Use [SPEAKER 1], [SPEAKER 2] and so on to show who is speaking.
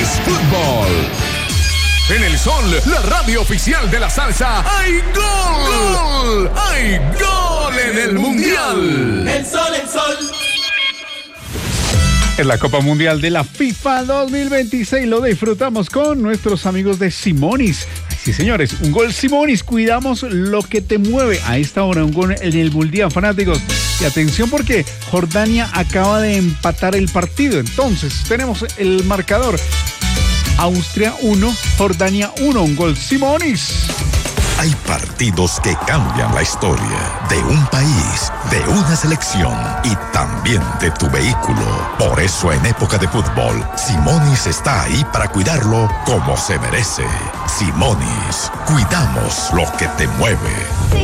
[SPEAKER 1] es fútbol. En el Sol, la radio oficial de la salsa, ¡hay gol! ¡Gol! ¡Hay gol en el Mundial!
[SPEAKER 2] El Sol, el Sol.
[SPEAKER 3] En la Copa Mundial de la FIFA 2026 lo disfrutamos con nuestros amigos de Simonis. Sí, señores, un gol Simonis, cuidamos lo que te mueve. A esta hora un gol en el Mundial, fanáticos. Y atención porque Jordania acaba de empatar el partido. Entonces, tenemos el marcador. Austria 1, Jordania 1, un gol Simonis.
[SPEAKER 4] Hay partidos que cambian la historia de un país, de una selección y también de tu vehículo. Por eso en época de fútbol, Simonis está ahí para cuidarlo como se merece. Simonis, cuidamos lo que te mueve.